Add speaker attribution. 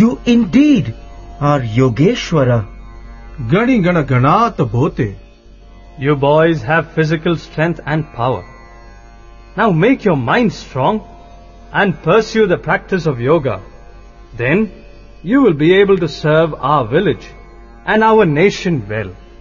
Speaker 1: You indeed are Yogeshwara.
Speaker 2: Gani Gana Ganat Bhote.
Speaker 3: You boys have physical strength and power. Now make your minds strong and pursue the practice of yoga. Then you will be able to serve our village and our nation well.